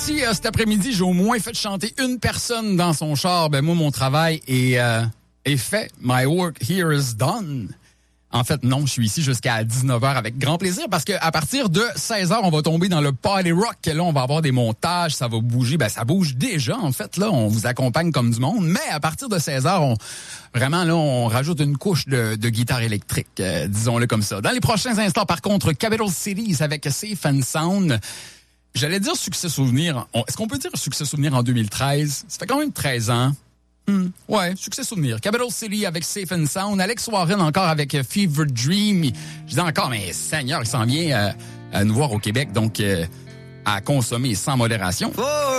si cet après-midi, j'ai au moins fait chanter une personne dans son char, ben moi, mon travail est fait. My work here is done. En fait, non, je suis ici jusqu'à 19h avec grand plaisir parce qu'à partir de 16h, on va tomber dans le party rock. Là, on va avoir des montages, ça va bouger. Ben, ça bouge déjà, en fait. Là, on vous accompagne comme du monde. Mais à partir de 16h, on rajoute une couche de guitare électrique, disons-le comme ça. Dans les prochains instants, par contre, Capital Cities avec Safe and Sound. J'allais dire succès souvenir. Est-ce qu'on peut dire succès souvenir en 2013? Ça fait quand même 13 ans. Ouais, succès souvenir. Capital City avec Safe and Sound. Alex Warren encore avec Fever Dream. Je dis encore, mais Seigneur, il s'en vient à nous voir au Québec, donc à consommer sans modération.